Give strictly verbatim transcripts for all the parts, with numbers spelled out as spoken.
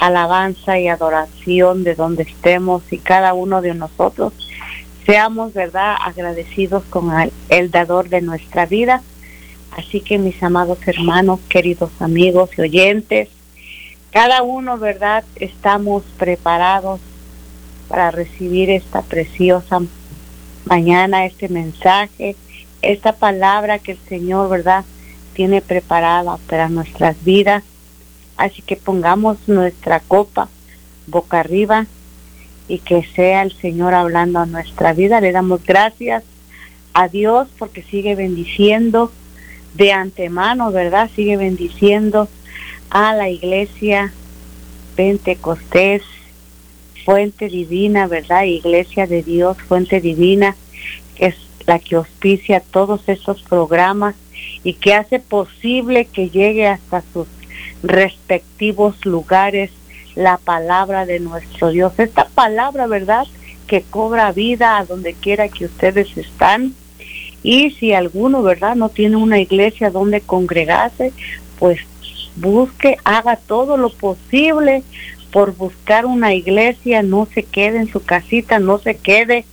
alabanza y adoración de donde estemos, y cada uno de nosotros seamos, ¿verdad?, agradecidos con el, el dador de nuestra vida. Así que, mis amados hermanos, queridos amigos y oyentes, cada uno, ¿verdad?, estamos preparados para recibir esta preciosa mañana, este mensaje, esta palabra que el Señor, ¿verdad?, tiene preparada para nuestras vidas. Así que pongamos nuestra copa boca arriba y que sea el Señor hablando a nuestra vida. Le damos gracias a Dios porque sigue bendiciendo de antemano, ¿verdad? Sigue bendiciendo a la iglesia Pentecostés, Fuente Divina, ¿verdad? Iglesia de Dios, Fuente Divina, que es la que auspicia todos estos programas y que hace posible que llegue hasta sus respectivos lugares la palabra de nuestro Dios. Esta palabra, ¿verdad?, que cobra vida a donde quiera que ustedes están. Y si alguno, ¿verdad?, no tiene una iglesia donde congregarse, pues busque, haga todo lo posible por buscar una iglesia. No se quede en su casita, no se quede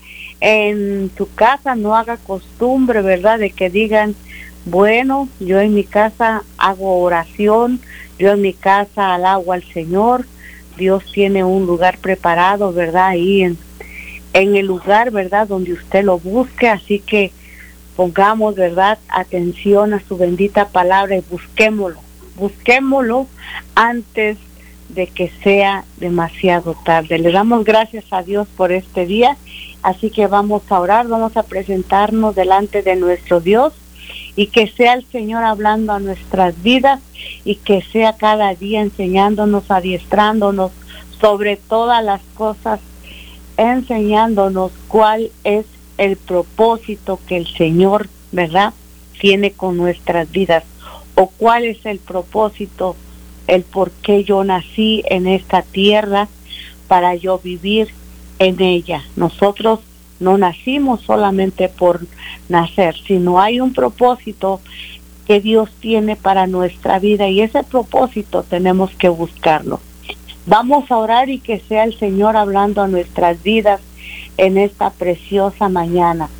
en su casa, no haga costumbre, ¿verdad?, de que digan, bueno, yo en mi casa hago oración, yo en mi casa alabo al Señor. Dios tiene un lugar preparado, ¿verdad?, ahí en, en el lugar, ¿verdad?, donde usted lo busque. Así que pongamos, ¿verdad?, atención a su bendita palabra y busquémoslo, busquémoslo antes de que sea demasiado tarde. Le damos gracias a Dios por este día, así que vamos a orar, vamos a presentarnos delante de nuestro Dios, y que sea el Señor hablando a nuestras vidas, y que sea cada día enseñándonos, adiestrándonos sobre todas las cosas, enseñándonos cuál es el propósito que el Señor, ¿verdad?, tiene con nuestras vidas, o cuál es el propósito, el por qué yo nací en esta tierra, para yo vivir en ella. Nosotros no nacimos solamente por nacer, sino hay un propósito que Dios tiene para nuestra vida, y ese propósito tenemos que buscarlo. Vamos a orar y que sea el Señor hablando a nuestras vidas en esta preciosa mañana.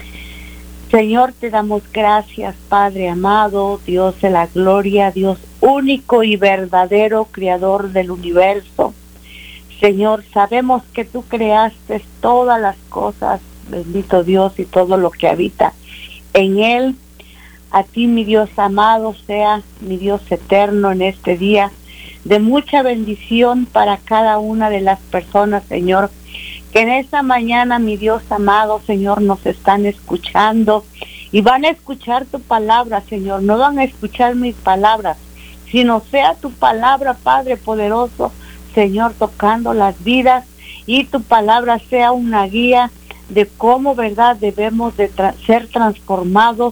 Señor, te damos gracias, Padre amado, Dios de la gloria, Dios único y verdadero, creador del universo. Señor, sabemos que tú creaste todas las cosas, bendito Dios, y todo lo que habita en él. A ti, mi Dios amado, sea mi Dios eterno en este día, de mucha bendición para cada una de las personas, Señor, que en esta mañana, mi Dios amado, Señor, nos están escuchando y van a escuchar tu palabra, Señor. No van a escuchar mis palabras, sino sea tu palabra, Padre poderoso, Señor, tocando las vidas, y tu palabra sea una guía de cómo, ¿verdad?, debemos de tra- ser transformados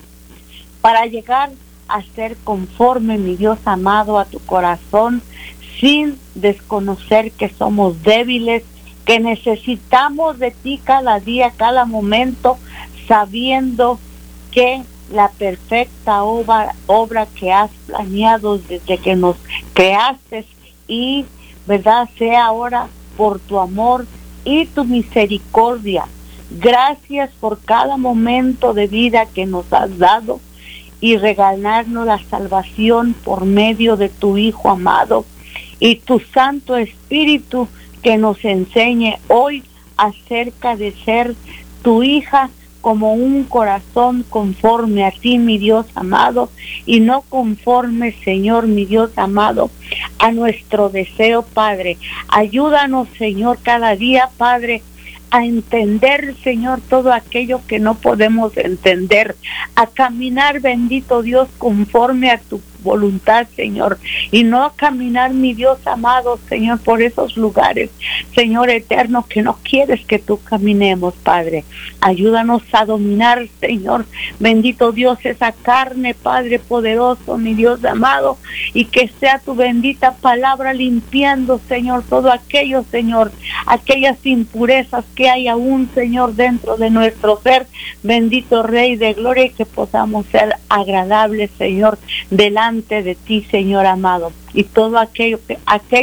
para llegar a ser conforme, mi Dios amado, a tu corazón, sin desconocer que somos débiles, que necesitamos de ti cada día, cada momento, sabiendo que la perfecta obra, obra que has planeado desde que nos creaste, y verdad sea ahora por tu amor y tu misericordia. Gracias por cada momento de vida que nos has dado, y regalarnos la salvación por medio de tu Hijo amado, y tu Santo Espíritu que nos enseñe hoy acerca de ser tu hija, como un corazón conforme a ti, mi Dios amado, y no conforme, Señor, mi Dios amado, a nuestro deseo, Padre. Ayúdanos, Señor, cada día, Padre, a entender, Señor, todo aquello que no podemos entender, a caminar, bendito Dios, conforme a tu voluntad, Señor, y no a caminar, mi Dios amado, Señor, por esos lugares, Señor eterno, que no quieres que tú caminemos, Padre. Ayúdanos a dominar, Señor, bendito Dios, esa carne, Padre poderoso, mi Dios amado, y que sea tu bendita palabra limpiando, Señor, todo aquello, Señor, aquellas impurezas que hay aún, Señor, dentro de nuestro ser, bendito Rey de gloria, y que podamos ser agradables, Señor, delante de ti, Señor amado, y todo aquello que aquello